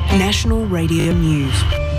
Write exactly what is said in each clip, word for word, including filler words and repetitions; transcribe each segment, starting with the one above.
National Radio News.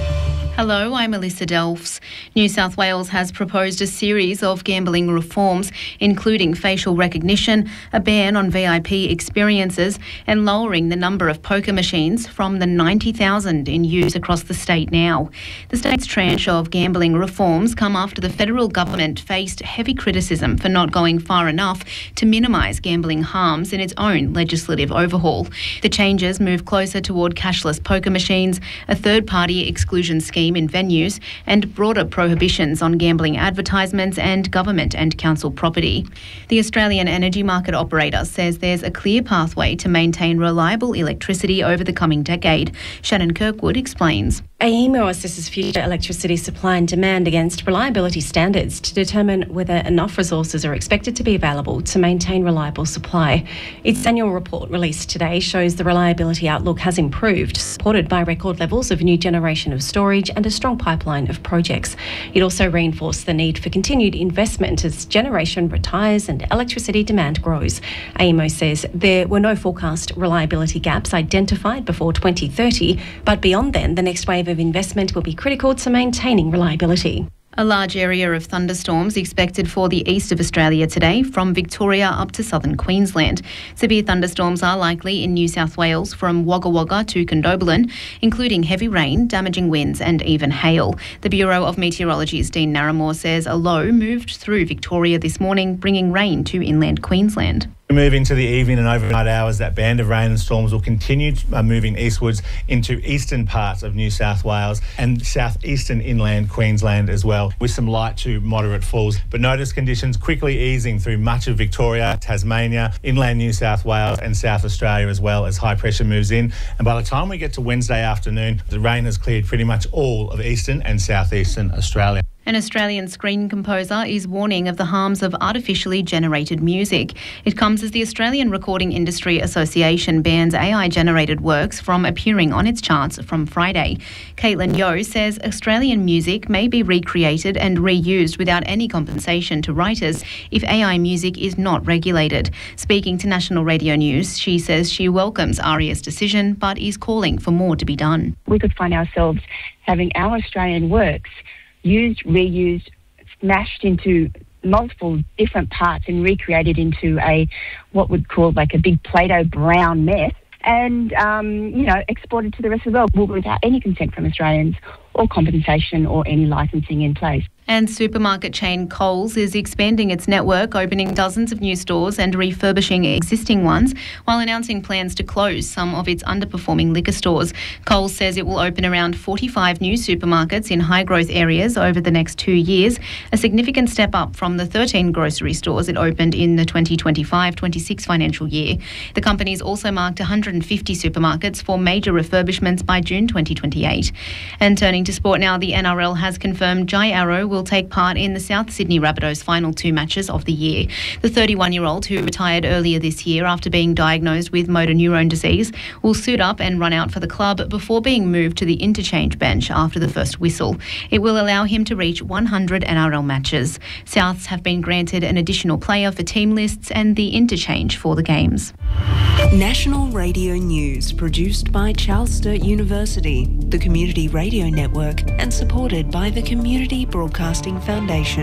Hello, I'm Alyssa Delfs. New South Wales has proposed a series of gambling reforms, including facial recognition, a ban on V I P experiences, and lowering the number of poker machines from the ninety thousand in use across the state now. The state's tranche of gambling reforms come after the federal government faced heavy criticism for not going far enough to minimise gambling harms in its own legislative overhaul. The changes move closer toward cashless poker machines, a third-party exclusion scheme in venues, and broader prohibitions on gambling advertisements and government and council property. The Australian Energy Market Operator says there's a clear pathway to maintain reliable electricity over the coming decade. Shannon Kirkwood explains. AEMO assesses future electricity supply and demand against reliability standards to determine whether enough resources are expected to be available to maintain reliable supply. Its annual report released today shows the reliability outlook has improved, supported by record levels of new generation of storage and a strong pipeline of projects. It also reinforced the need for continued investment as generation retires and electricity demand grows. AEMO says there were no forecast reliability gaps identified before twenty thirty, but beyond then, the next wave of investment will be critical to maintaining reliability. A large area of thunderstorms expected for the east of Australia today, from Victoria up to southern Queensland. Severe thunderstorms are likely in New South Wales from Wagga Wagga to Condobolin, including heavy rain, damaging winds and even hail. The Bureau of Meteorology's Dean Narramore says a low moved through Victoria this morning, bringing rain to inland Queensland. Move into the evening and overnight hours, that band of rain and storms will continue uh, moving eastwards into eastern parts of New South Wales and southeastern inland Queensland as well, with some light to moderate falls. But notice conditions quickly easing through much of Victoria, Tasmania, inland New South Wales and South Australia as well as high pressure moves in. And by the time we get to Wednesday afternoon, the rain has cleared pretty much all of eastern and southeastern Australia. An Australian screen composer is warning of the harms of artificially generated music. It comes as the Australian Recording Industry Association bans A I-generated works from appearing on its charts from Friday. Caitlin Yeo says Australian music may be recreated and reused without any compensation to writers if A I music is not regulated. Speaking to National Radio News, she says she welcomes ARIA's decision but is calling for more to be done. We could find ourselves having our Australian works used, reused, smashed into multiple different parts and recreated into a what would call like a big Play-Doh brown mess and, um, you know, exported to the rest of the world without any consent from Australians or compensation or any licensing in place. And supermarket chain Coles is expanding its network, opening dozens of new stores and refurbishing existing ones, while announcing plans to close some of its underperforming liquor stores. Coles says it will open around forty-five new supermarkets in high-growth areas over the next two years, a significant step up from the thirteen grocery stores it opened in the twenty twenty-five twenty-six financial year. The company's also marked one hundred fifty supermarkets for major refurbishments by June twenty twenty-eight. And turning to sport now, the N R L has confirmed Jai Arrow will take part in the South Sydney Rabbitohs' final two matches of the year. The thirty-one-year-old, who retired earlier this year after being diagnosed with motor neurone disease, will suit up and run out for the club before being moved to the interchange bench after the first whistle. It will allow him to reach one hundred N R L matches. Souths have been granted an additional player for team lists and the interchange for the games. National Radio News, produced by Charles Sturt University, the Community Radio Network, and supported by the Community Broadcasting Foundation.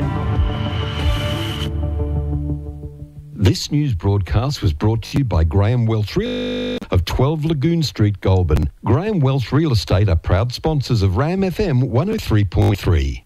This news broadcast was brought to you by Graham Welch Real of twelve Lagoon Street, Goulburn. Graham Welch Real Estate are proud sponsors of RAM F M one oh three point three.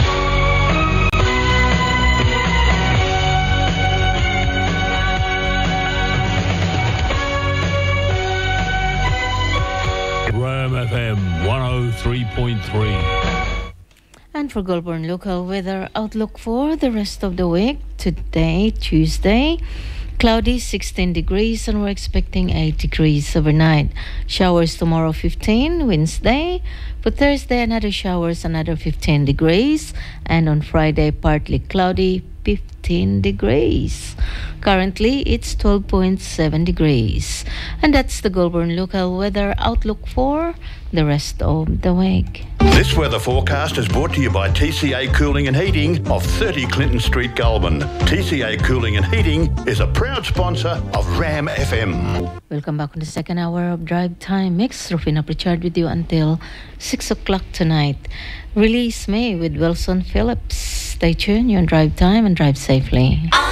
RAM F M one oh three point three. And for Goulburn local weather outlook for the rest of the week, today, Tuesday, cloudy sixteen degrees and we're expecting eight degrees overnight. Showers tomorrow fifteen, Wednesday. For Thursday, another showers, another fifteen degrees. And on Friday, partly cloudy, fifteen degrees. Currently, it's twelve point seven degrees. And that's the Goulburn local weather outlook for the rest of the week. This weather forecast is brought to you by T C A Cooling and Heating of thirty Clinton Street, Goulburn. T C A Cooling and Heating is a proud sponsor of Ram F M. Welcome back on the second hour of Drive Time Mix. Rufina Pritchard with you until six o'clock tonight. Release Me with Wilson Phillips. Stay tuned, you're on Drive Time and drive safely.